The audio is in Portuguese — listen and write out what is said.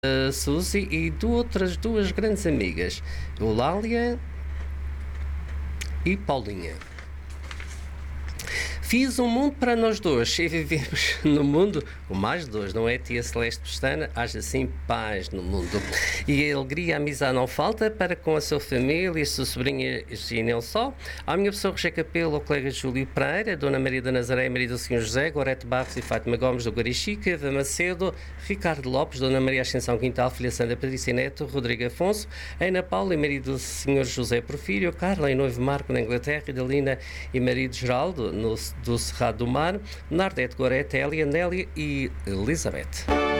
Suzy e outras duas grandes amigas, Eulália e Paulinha. Fiz um mundo para nós dois e vivemos no mundo com mais dois, não é, tia Celeste Pestana? Haja assim paz no mundo. E a alegria, a amizade não falta para com a sua família e a sua sobrinha Ginel Sol. À minha pessoa, Roger Capelo, ao colega Júlio Pereira, Dona Maria da Nazaré, Maria do Senhor José, Gorete Barros e Fátima Gomes do Guarixica, Eva Macedo, Ricardo Lopes, Dona Maria Ascensão Quintal, Filha Sandra Patrícia Neto, Rodrigo Afonso, Ana Paula e marido do Senhor José Porfírio, Carla e noivo Marco na Inglaterra, Idalina e marido Geraldo do Cerrado do Mar, Nardete, Gorete, Elia, Nélia e Elizabeth.